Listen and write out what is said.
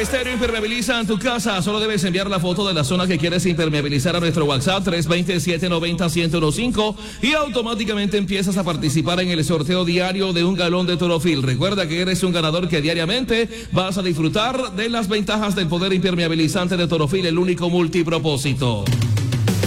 Estéreo impermeabiliza en tu casa. Solo debes enviar la foto de la zona que quieres impermeabilizar a nuestro WhatsApp 320-790-1015 y automáticamente empiezas a participar en el sorteo diario de un galón de Torofil. Recuerda que eres un ganador que diariamente vas a disfrutar de las ventajas del poder impermeabilizante de Torofil, el único multipropósito.